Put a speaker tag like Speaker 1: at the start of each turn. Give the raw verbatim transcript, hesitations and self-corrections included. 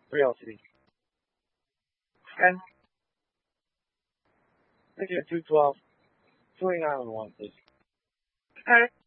Speaker 1: three L C D. And make it two twelve, two eighty-nine on one, please. Alright.